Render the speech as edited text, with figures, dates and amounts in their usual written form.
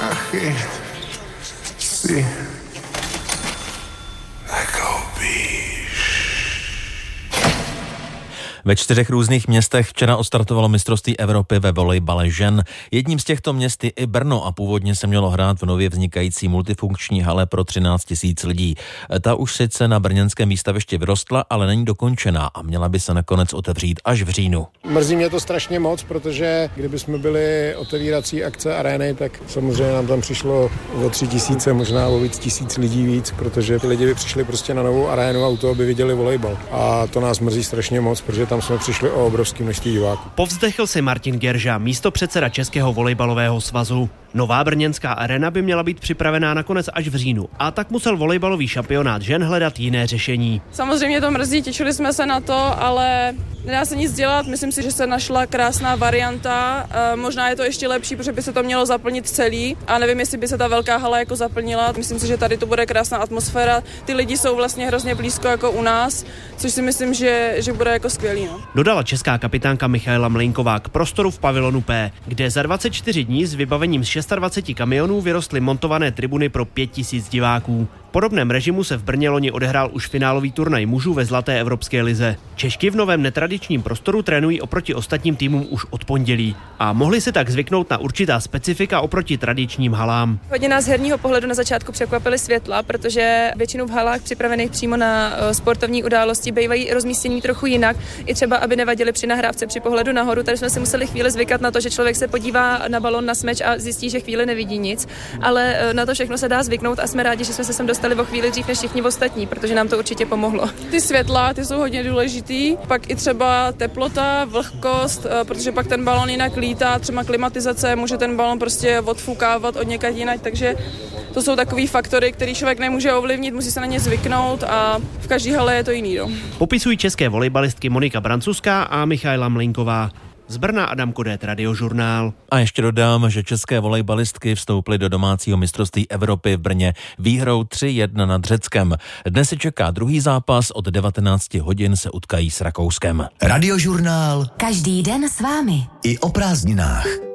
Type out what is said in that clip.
prachy si nekoupíš. Ve 4 různých městech včera odstartovalo mistrovství Evropy ve volejbale žen. Jedním z těchto měst je i Brno a původně se mělo hrát v nově vznikající multifunkční hale pro 13 000 lidí. Ta už sice na brněnském výstavišti vyrostla, ale není dokončená a měla by se nakonec otevřít až v říjnu. Mrzí mě to strašně moc, protože kdyby jsme byli otevírací akce arény, tak samozřejmě nám tam přišlo o 3 000, možná o víc tisíc lidí víc, protože ty lidi by přišli prostě na novou arénu a u toho by viděli volejbal. A to nás mrzí strašně moc, protože tam jsme přišli o obrovský množství diváků. Povzdechl si Martin Gerža, místopředseda Českého volejbalového svazu. Nová brněnská arena by měla být připravená nakonec až v říjnu a tak musel volejbalový šampionát žen hledat jiné řešení. Samozřejmě to mrzí, těšili jsme se na to, ale nedá se nic dělat. Myslím si, že se našla krásná varianta. Možná je to ještě lepší, protože by se to mělo zaplnit celý a nevím, jestli by se ta velká hala jako zaplnila. Myslím si, že tady to bude krásná atmosféra. Ty lidi jsou vlastně hrozně blízko jako u nás, což si myslím, že bude jako skvělý. No. Dodala česká kapitánka Michaela Mlejnková k prostoru v pavilonu P, kde za 24 dní s vybavením z 26 kamionů vyrostly montované tribuny pro 5 000 diváků. V podobném režimu se v Brně loni odehrál už finálový turnaj mužů ve Zlaté evropské lize. Češky v novém netradičním prostoru trénují oproti ostatním týmům už od pondělí a mohli si tak zvyknout na určitá specifika oproti tradičním halám. Hodně nás z herního pohledu na začátku překvapily světla, protože většinou v halách připravených přímo na sportovní události bývají rozmístění trochu jinak, i třeba aby nevadili při nahrávce při pohledu nahoru. Tady jsme si museli chvíli zvykat na to, že člověk se podívá na balon, na smeč a zjistí, že chvíli nevidí nic, ale na to všechno se dá zvyknout a jsme rádi, že jsme se sem dostali o chvíli dřív než všichni ostatní, protože nám to určitě pomohlo. Ty světla, ty jsou hodně důležitý, pak i třeba teplota, vlhkost, protože pak ten balon jinak lítá, třeba klimatizace, může ten balon prostě odfukávat od někať jinak, takže to jsou takový faktory, který člověk nemůže ovlivnit, musí se na ně zvyknout a v každé hale je to jiný. No. Popisují české volejbalistky Monika Brancuská a Michaela Mlejnková. Z Brna Adam Kodét, Radiožurnál. A ještě dodám, že české volejbalistky vstoupily do domácího mistrovství Evropy v Brně výhrou 3-1 nad Řeckem. Dnes se čeká druhý zápas, od 19 hodin se utkají s Rakouskem. Radiožurnál. Každý den s vámi. I o prázdninách.